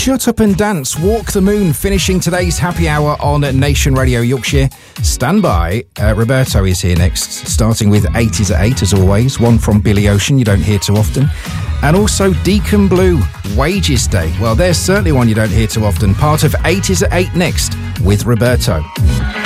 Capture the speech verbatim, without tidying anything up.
Shut Up and Dance, Walk the Moon, finishing today's happy hour on Nation Radio Yorkshire. Stand by. Uh, Roberto is here next, starting with eighties at eight, as always. One from Billy Ocean, you don't hear too often. And also Deacon Blue, Wages Day. Well, there's certainly one you don't hear too often. Part of eighties at eight next with Roberto.